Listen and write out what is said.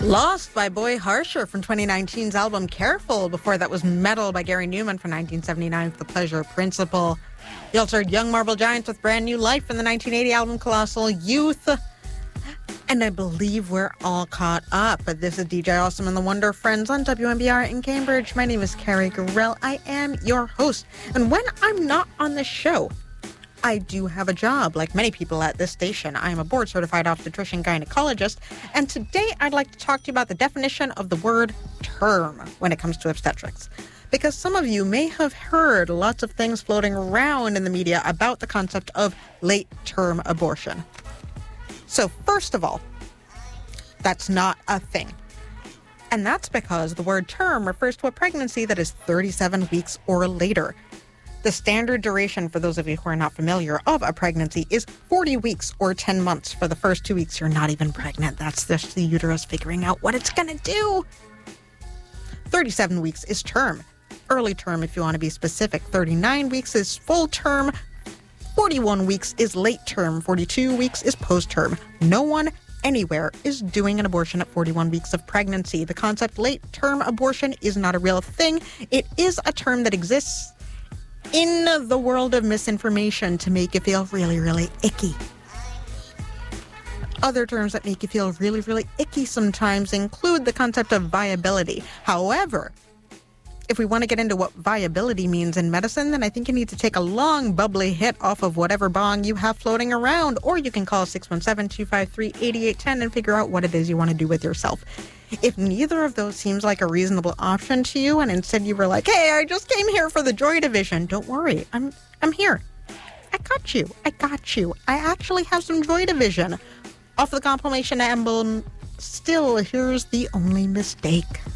Lost by Boy Harsher from 2019's album Careful. Before that was Metal by Gary Newman from 1979 with The Pleasure Principle. You also heard Young Marble Giants with Brand New Life from the 1980 album Colossal Youth. And I believe we're all caught up. But this is DJ Awesome and the Wonder Friends on WMBR in Cambridge. My name is Carrie Gorell. I am your host. And when I'm not on the show, I do have a job, like many people at this station. I am a board-certified obstetrician gynecologist, and today I'd like to talk to you about the definition of the word term when it comes to obstetrics. Because some of you may have heard lots of things floating around in the media about the concept of late-term abortion. So first of all, that's not a thing. And that's because the word term refers to a pregnancy that is 37 weeks or later. The standard duration, for those of you who are not familiar, of a pregnancy is 40 weeks or 10 months. For the first 2 weeks, you're not even pregnant. That's just the uterus figuring out what it's going to do. 37 weeks is term. Early term, if you want to be specific. 39 weeks is full term. 41 weeks is late term. 42 weeks is post-term. No one anywhere is doing an abortion at 41 weeks of pregnancy. The concept late-term abortion is not a real thing. It is a term that exists in the world of misinformation to make you feel really, really icky. Other terms that make you feel really, really icky sometimes include the concept of viability. However, if we want to get into what viability means in medicine, then I think you need to take a long, bubbly hit off of whatever bong you have floating around, or you can call 617-253-8810 and figure out what it is you want to do with yourself. If neither of those seems like a reasonable option to you, and instead you were like, hey, I just came here for the Joy Division, don't worry, I'm here. I got you. I actually have some Joy Division. Off the compilation emblem, still, here's the only mistake.